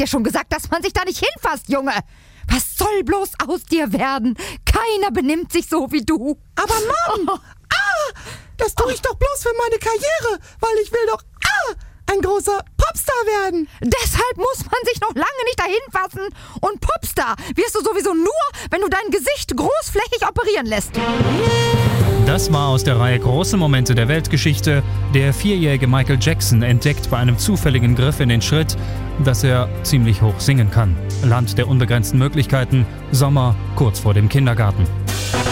schon gesagt, dass man sich da nicht hinfasst, Junge. Was soll bloß aus dir werden? Keiner benimmt sich so wie du. Aber Mom, das tue ich doch bloß für meine Karriere, weil ich will doch ein großer Popstar werden. Deshalb muss man sich noch lange nicht dahin fassen. Und Popstar wirst du sowieso nur, wenn du dein Gesicht großflächig operieren lässt. Das war aus der Reihe Große Momente der Weltgeschichte. Der 4-jährige Michael Jackson entdeckt bei einem zufälligen Griff in den Schritt, dass er ziemlich hoch singen kann. Land der unbegrenzten Möglichkeiten, Sommer kurz vor dem Kindergarten.